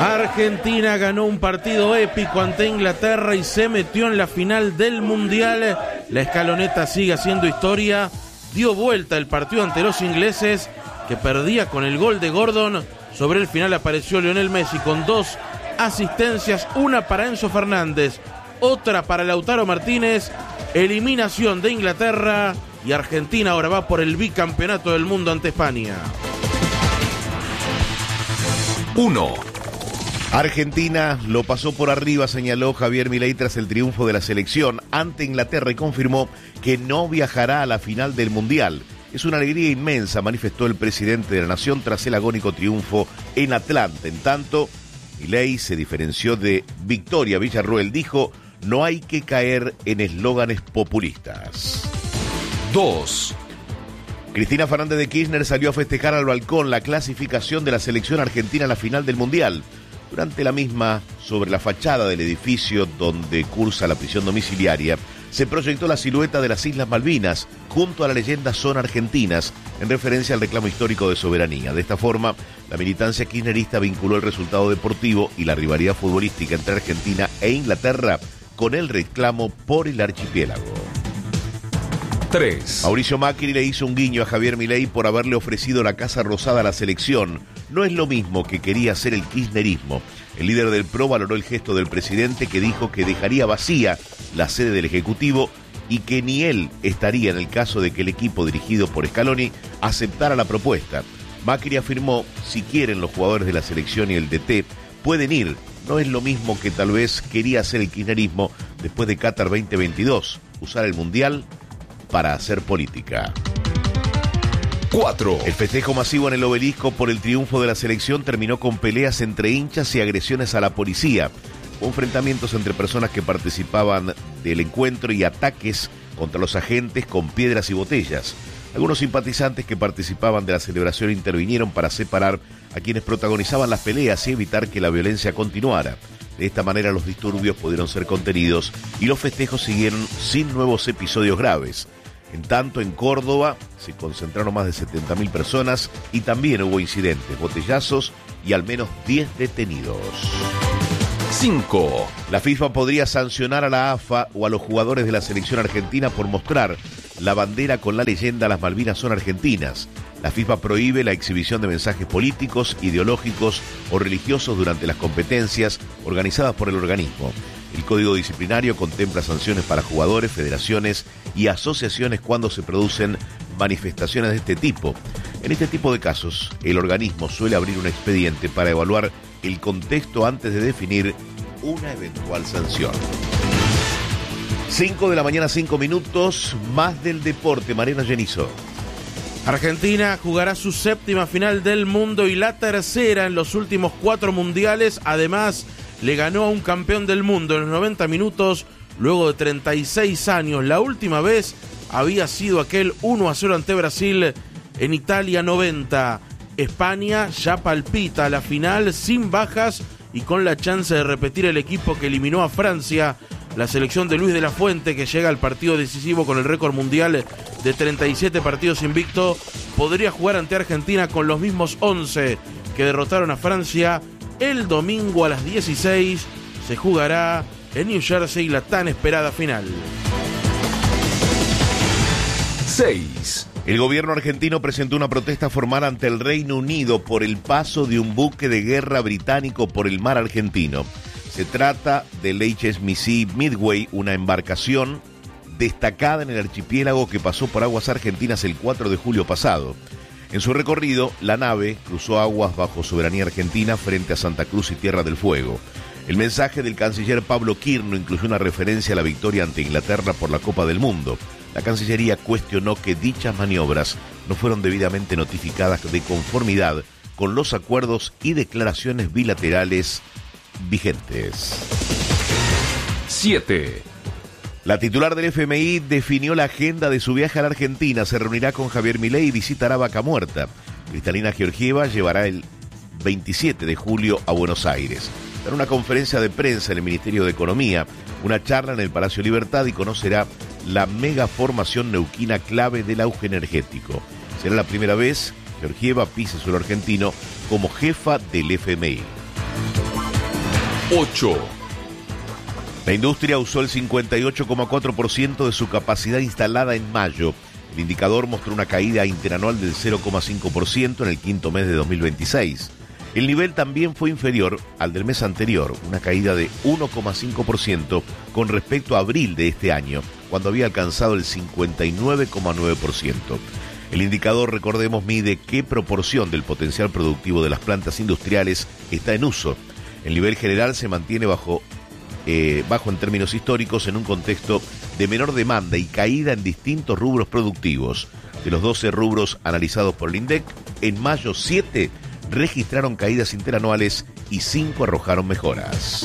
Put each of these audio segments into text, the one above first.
Argentina ganó un partido épico ante Inglaterra y se metió en la final del Mundial. La escaloneta sigue haciendo historia. Dio vuelta el partido ante los ingleses, que perdía con el gol de Gordon. Sobre el final apareció Lionel Messi con 2 asistencias, una para Enzo Fernández, otra para Lautaro Martínez. Eliminación de Inglaterra y Argentina ahora va por el bicampeonato del mundo ante España. 1. Argentina lo pasó por arriba, señaló Javier Milei tras el triunfo de la selección ante Inglaterra y confirmó que no viajará a la final del Mundial. Es una alegría inmensa, manifestó el presidente de la nación tras el agónico triunfo en Atlanta. En tanto, Milei se diferenció de Victoria Villarroel. Dijo, no hay que caer en eslóganes populistas. 2. Cristina Fernández de Kirchner salió a festejar al balcón la clasificación de la selección argentina a la final del Mundial. Durante la misma, sobre la fachada del edificio donde cursa la prisión domiciliaria, se proyectó la silueta de las Islas Malvinas junto a la leyenda Son Argentinas, en referencia al reclamo histórico de soberanía. De esta forma, la militancia kirchnerista vinculó el resultado deportivo y la rivalidad futbolística entre Argentina e Inglaterra con el reclamo por el archipiélago. 3. Mauricio Macri le hizo un guiño a Javier Milei por haberle ofrecido la Casa Rosada a la selección. No es lo mismo que quería hacer el kirchnerismo. El líder del PRO valoró el gesto del presidente, que dijo que dejaría vacía la sede del Ejecutivo y que ni él estaría en el caso de que el equipo dirigido por Scaloni aceptara la propuesta. Macri afirmó, si quieren los jugadores de la selección y el DT, pueden ir. No es lo mismo que tal vez quería hacer el kirchnerismo después de Qatar 2022, usar el Mundial para hacer política. 4. El festejo masivo en el Obelisco por el triunfo de la selección terminó con peleas entre hinchas y agresiones a la policía. Hubo enfrentamientos entre personas que participaban del encuentro y ataques contra los agentes con piedras y botellas. Algunos simpatizantes que participaban de la celebración intervinieron para separar a quienes protagonizaban las peleas y evitar que la violencia continuara. De esta manera los disturbios pudieron ser contenidos y los festejos siguieron sin nuevos episodios graves. En tanto, en Córdoba se concentraron más de 70.000 personas y también hubo incidentes, botellazos y al menos 10 detenidos. 5. La FIFA podría sancionar a la AFA o a los jugadores de la selección argentina por mostrar la bandera con la leyenda "Las Malvinas son argentinas". La FIFA prohíbe la exhibición de mensajes políticos, ideológicos o religiosos durante las competencias organizadas por el organismo. El Código Disciplinario contempla sanciones para jugadores, federaciones y asociaciones cuando se producen manifestaciones de este tipo. En este tipo de casos, el organismo suele abrir un expediente para evaluar el contexto antes de definir una eventual sanción. 5 de la mañana, 5 minutos, más del deporte. Mariano Genizo. Argentina jugará su 7ª final del mundo y la tercera en los últimos 4 mundiales. Además, le ganó a un campeón del mundo en los 90 minutos, luego de 36 años. La última vez había sido aquel 1-0 ante Brasil en Italia 90. España ya palpita la final sin bajas y con la chance de repetir el equipo que eliminó a Francia. La selección de Luis de la Fuente, que llega al partido decisivo con el récord mundial de 37 partidos invicto, podría jugar ante Argentina con los mismos 11 que derrotaron a Francia. El domingo a las 16 se jugará en New Jersey la tan esperada final. 6. El gobierno argentino presentó una protesta formal ante el Reino Unido por el paso de un buque de guerra británico por el mar argentino. Se trata del HMS Midway, una embarcación destacada en el archipiélago que pasó por aguas argentinas el 4 de julio pasado. En su recorrido, la nave cruzó aguas bajo soberanía argentina frente a Santa Cruz y Tierra del Fuego. El mensaje del canciller Pablo Quirno incluyó una referencia a la victoria ante Inglaterra por la Copa del Mundo. La Cancillería cuestionó que dichas maniobras no fueron debidamente notificadas de conformidad con los acuerdos y declaraciones bilaterales vigentes. 7. La titular del FMI definió la agenda de su viaje a la Argentina. Se reunirá con Javier Milei y visitará Vaca Muerta. Kristalina Georgieva llevará el 27 de julio a Buenos Aires. Dará una conferencia de prensa en el Ministerio de Economía, una charla en el Palacio Libertad y conocerá la mega formación neuquina clave del auge energético. Será la primera vez que Georgieva pise suelo argentino como jefa del FMI. 8. La industria usó el 58,4% de su capacidad instalada en mayo. El indicador mostró una caída interanual del 0,5% en el quinto mes de 2026. El nivel también fue inferior al del mes anterior, una caída de 1,5% con respecto a abril de este año, cuando había alcanzado el 59,9%. El indicador, recordemos, mide qué proporción del potencial productivo de las plantas industriales está en uso. El nivel general se mantiene bajo en términos históricos en un contexto de menor demanda y caída en distintos rubros productivos. De los 12 rubros analizados por el INDEC, en mayo 7 registraron caídas interanuales y 5 arrojaron mejoras.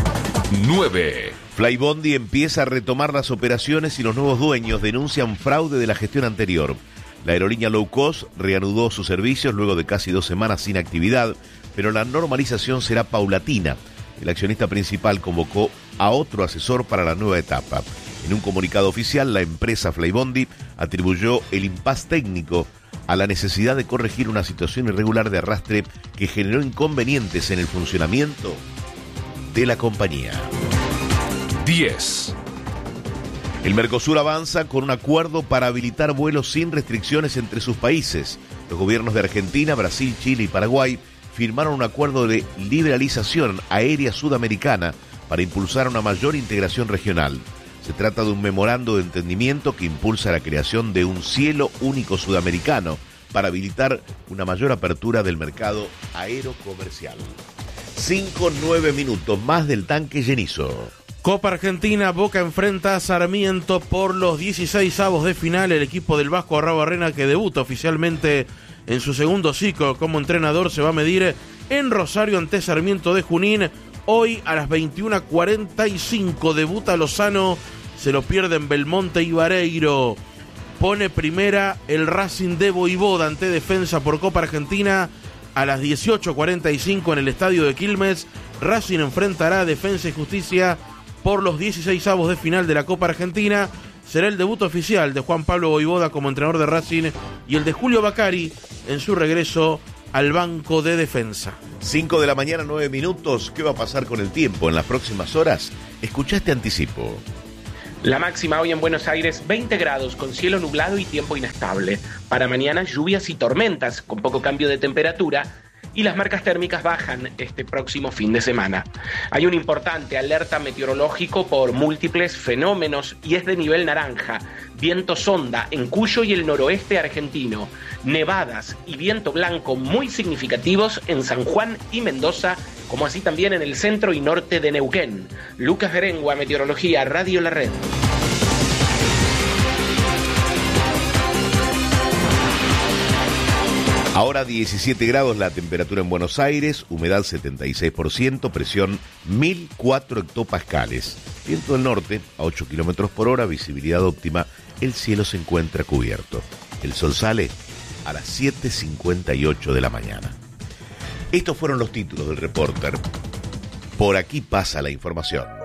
9. Flybondi empieza a retomar las operaciones y los nuevos dueños denuncian fraude de la gestión anterior. La aerolínea low cost reanudó sus servicios luego de casi 2 semanas sin actividad, pero la normalización será paulatina. El accionista principal convocó a otro asesor para la nueva etapa. En un comunicado oficial, la empresa Flybondi atribuyó el impasse técnico a la necesidad de corregir una situación irregular de arrastre que generó inconvenientes en el funcionamiento de la compañía. 10. El Mercosur avanza con un acuerdo para habilitar vuelos sin restricciones entre sus países. Los gobiernos de Argentina, Brasil, Chile y Paraguay firmaron un acuerdo de liberalización aérea sudamericana para impulsar una mayor integración regional. Se trata de un memorando de entendimiento que impulsa la creación de un cielo único sudamericano para habilitar una mayor apertura del mercado aerocomercial. 5-9 minutos más del tanque llenizo. Copa Argentina, Boca enfrenta a Sarmiento por los 16avos de final. El equipo del Vasco Arrabarrena, que debuta oficialmente en su segundo ciclo como entrenador, se va a medir en Rosario ante Sarmiento de Junín. Hoy a las 21:45 debuta Lozano, se lo pierden Belmonte y Vareiro. Pone primera el Racing de Voivoda ante Defensa por Copa Argentina. A las 18:45 en el estadio de Quilmes, Racing enfrentará a Defensa y Justicia por los 16avos de final de la Copa Argentina. Será el debut oficial de Juan Pablo Voivoda como entrenador de Racing y el de Julio Bacari en su regreso al banco de Defensa. 5 de la mañana, 9 minutos. ¿Qué va a pasar con el tiempo en las próximas horas? Escuchá este anticipo. La máxima hoy en Buenos Aires, 20 grados, con cielo nublado y tiempo inestable. Para mañana, lluvias y tormentas, con poco cambio de temperatura. Y las marcas térmicas bajan este próximo fin de semana. Hay un importante alerta meteorológico por múltiples fenómenos y es de nivel naranja. Viento sonda en Cuyo y el noroeste argentino. Nevadas y viento blanco muy significativos en San Juan y Mendoza, como así también en el centro y norte de Neuquén. Lucas Berengua, Meteorología, Radio La Red. Ahora 17 grados la temperatura en Buenos Aires, humedad 76%, presión 1004 hectopascales. Viento del norte a 8 kilómetros por hora, visibilidad óptima, el cielo se encuentra cubierto. El sol sale a las 7:58 de la mañana. Estos fueron los títulos del Reporter. Por aquí pasa la información.